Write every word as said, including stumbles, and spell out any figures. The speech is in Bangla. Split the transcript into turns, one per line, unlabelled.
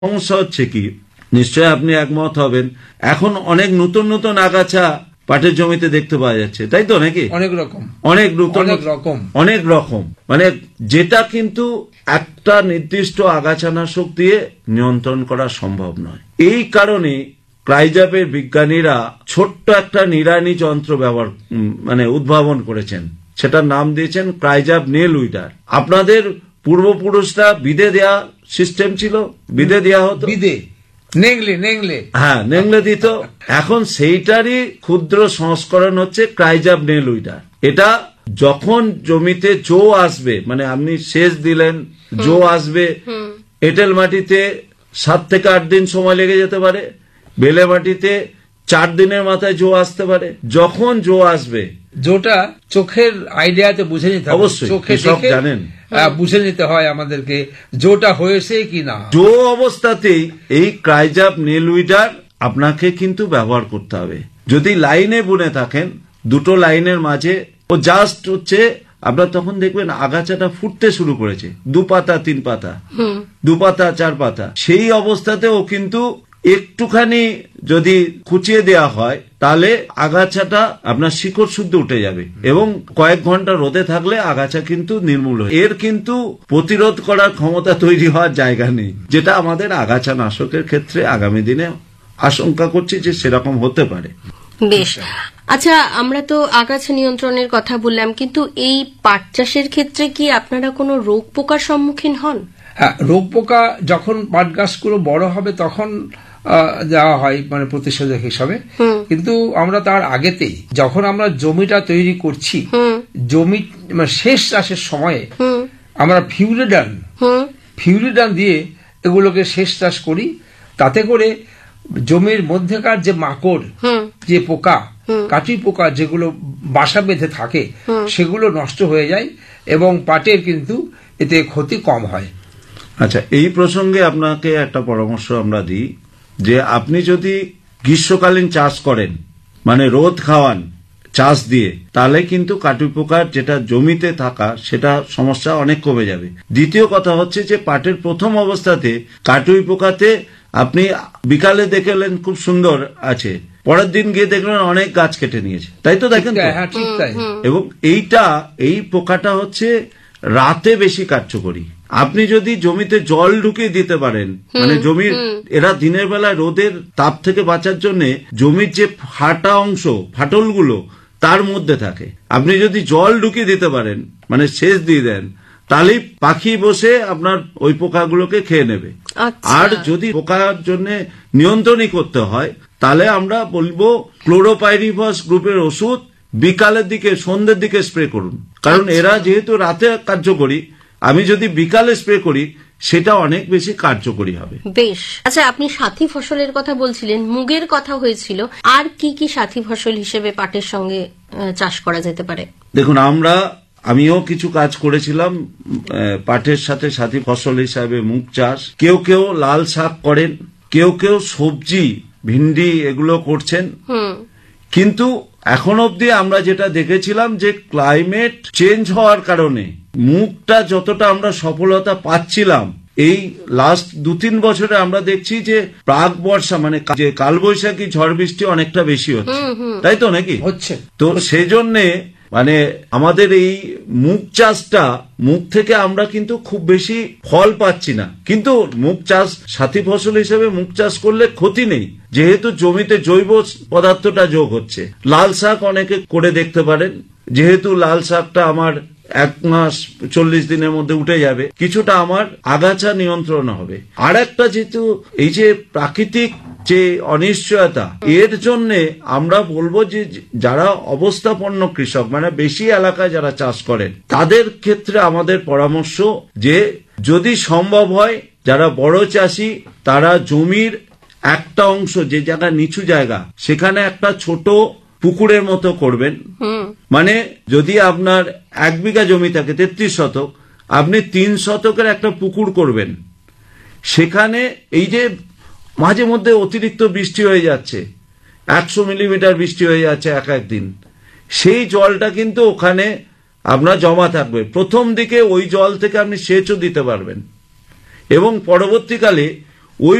সমস্যা হচ্ছে কি, নিশ্চয়ই আপনি একমত হবেন, এখন অনেক নতুন নতুন আগাছা পাটের জমিতে দেখতে পাওয়া যাচ্ছে, তাই তো নাকি?
অনেক রকম
অনেক নতুন
রকম
অনেক রকম মানে যেটা কিন্তু একটা নির্দিষ্ট আগাছানাশক দিয়ে নিয়ন্ত্রণ করা সম্ভব নয়। এই কারণে ক্রাইজাবের বিজ্ঞানীরা ছোট্ট একটা নিড়ানি যন্ত্র ব্যবহার মানে উদ্ভাবন করেছেন, সেটার নাম দিয়েছেন ক্রাইজাব নেল উইডার। আপনাদের পূর্বপুরুষরা বিদে দেয়া সিস্টেম ছিল, বিদে দেয়া হতো,
বিদে নেংলে নেংলে
হ্যাঁ নেংলে দিত। এখন সেইটারই ক্ষুদ্র সংস্করণ হচ্ছে ক্রাইজাব নেল উইডার। এটা যখন জমিতে জো আসবে, মানে আপনি সেচ দিলেন, জো আসবে, এঁটেল মাটিতে সাত থেকে আট দিন সময় লেগে যেতে পারে, বেলে মাটিতে চার দিনের মাথায় জো আসতে পারে। যখন জো আসবে,
জোটা চোখের আইডিয়াতে বুঝে নিতে হবে,
অবশ্যই
চোখে
সব জানেন,
বুঝে নিতে হয় আমাদেরকে জোটা হয়েছে কি না।
জো অবস্থাতেই এই ক্রাইজাব নেল উইডার আপনাকে কিন্তু ব্যবহার করতে হবে। যদি লাইনে বুনে থাকেন, দুটো লাইনের মাঝে ও জাস্ট হচ্ছে আপনার তখন দেখবেন আগাছাটা ফুটতে শুরু করেছে, দু পাতা তিন পাতা, দু পাতা চার পাতা, সেই অবস্থাতে ও কিন্তু একটুখানি যদি কুচিয়ে দেয়া হয় তাহলে আগাছাটা আপনার শিকড় শুদ্ধ উঠে যাবে এবং কয়েক ঘন্টা রোদে থাকলে আগাছা কিন্তু নির্মূল হয়। এর কিন্তু প্রতিরোধ করার ক্ষমতা তৈরি হওয়ার জায়গা নেই, যেটা আমাদের আগাছা নাশকের ক্ষেত্রে আগামী দিনে আশঙ্কা করছি যে সেরকম হতে পারে।
বেশ, আচ্ছা, আমরা তো আগাছা নিয়ন্ত্রণের কথা বললাম, কিন্তু এই পাট চাষের ক্ষেত্রে কি আপনারা কোনো রোগ পোকার সম্মুখীন হন?
হ্যাঁ, রোগ পোকা যখন পাট গাছগুলো বড় হবে তখন দেওয়া হয় মানে প্রতিষেধক হিসাবে, কিন্তু আমরা তার আগেতেই যখন আমরা জমিটা তৈরি করছি, জমি শেষ চাষের সময়ে আমরা ফিউরিডান ফিউরিডান দিয়ে এগুলোকে শেষ চাষ করি। তাতে করে জমির মধ্যেকার যে মাকড়, যে পোকা, কাঠি পোকা যেগুলো বাসা বেঁধে থাকে, সেগুলো নষ্ট হয়ে যায় এবং পাটের কিন্তু এতে ক্ষতি কম হয়।
আচ্ছা, এই প্রসঙ্গে আপনাকে একটা পরামর্শ আমরা দিই যে আপনি যদি গ্রীষ্মকালীন চাষ করেন, মানে রোদ খাওয়ান চাষ দিয়ে, তাহলে কিন্তু কাটুই পোকার যেটা জমিতে থাকা সেটা সমস্যা অনেক কমে যাবে। দ্বিতীয় কথা হচ্ছে যে পাটের প্রথম অবস্থাতে কাটুই পোকাতে আপনি বিকালে দেখলেন খুব সুন্দর আছে, পরের দিন গিয়ে দেখলেন অনেক গাছ কেটে নিয়েছে, তাই তো? দেখেন তো? এবং এইটা এই পোকাটা হচ্ছে রাতে বেশি কার্যকরী। আপনি যদি জমিতে জল ঢুকিয়ে দিতে পারেন, মানে জমির এরা দিনের বেলায় রোদের তাপ থেকে বাঁচার জন্য জমির যে ফাটা অংশ, ফাটলগুলো তার মধ্যে থাকে, আপনি যদি জল ঢুকিয়ে দিতে পারেন, মানে সেচ দিয়ে দেন, তাহলে পাখি বসে আপনার ওই পোকাগুলোকে খেয়ে নেবে। আর যদি পোকার জন্য নিয়ন্ত্রণই করতে হয় তাহলে আমরা বলবো ক্লোরোপাইরিফাস গ্রুপের ওষুধ বিকালের দিকে, সন্ধ্যের দিকে স্প্রে করুন, কারণ এরা যেহেতু রাতে কার্যকরী, আমি যদি বিকালে স্প্রে করি সেটা অনেক বেশি কার্যকরী হবে।
বেশ, আচ্ছা, আপনি সাথী ফসলের কথা বলছিলেন, মুগের কথা হয়েছিল, আর কি কি সাথী ফসল হিসেবে পাটের সঙ্গে চাষ করা যেতে পারে?
দেখুন, আমরা আমিও কিছু কাজ করেছিলাম পাটের সাথে সাথী ফসল হিসাবে মুগ চাষ। কেউ কেউ লাল শাক করেন, কেউ কেউ সবজি ভিন্ডি এগুলো করছেন, কিন্তু এখন অবধি আমরা যেটা দেখেছিলাম যে ক্লাইমেট চেঞ্জ হওয়ার কারণে মুগটা যতটা আমরা সফলতা পাচ্ছিলাম, এই লাস্ট দু তিন বছরে আমরা দেখছি যে প্রাক বর্ষা মানে যে কালবৈশাখী ঝড় বৃষ্টি অনেকটা বেশি হচ্ছে, তাই তো নাকি?
হচ্ছে।
তো সেই জন্যে মানে আমাদের এই মুগ চাষটা, মুগ থেকে আমরা কিন্তু খুব বেশি ফল পাচ্ছি না, কিন্তু মুগ চাষ সাথী ফসল হিসেবে মুগ চাষ করলে ক্ষতি নেই, যেহেতু জমিতে জৈব পদার্থটা যোগ হচ্ছে। লাল শাক অনেকে করে দেখতে পারেন, যেহেতু লাল শাকটা আমার এক মাস চল্লিশ দিনের মধ্যে উঠে যাবে, কিছুটা আমার আগাছা নিয়ন্ত্রণ হবে। আর একটা, যেহেতু এই যে প্রাকৃতিক যে অনিশ্চয়তা, এর জন্য আমরা বলবো যে যারা অবস্থাপন্ন কৃষক, মানে বেশি এলাকায় যারা চাষ করেন, তাদের ক্ষেত্রে আমাদের পরামর্শ যে যদি সম্ভব হয়, যারা বড় চাষি তারা জমির একটা অংশ, যে জায়গা নিচু জায়গা, সেখানে একটা ছোট পুকুরের মতো করবেন। মানে যদি আপনার এক বিঘা জমি থাকে তেত্রিশ শতক, আপনি তিন শতকের একটা পুকুর করবেন। সেখানে এই যে মাঝে মধ্যে অতিরিক্ত বৃষ্টি হয়ে যাচ্ছে, একশো মিলিমিটার বৃষ্টি হয়ে যাচ্ছে এক একদিন, সেই জলটা কিন্তু ওখানে আপনার জমা থাকবে। প্রথম দিকে ওই জল থেকে আপনি সেচও দিতে পারবেন এবং পরবর্তীকালে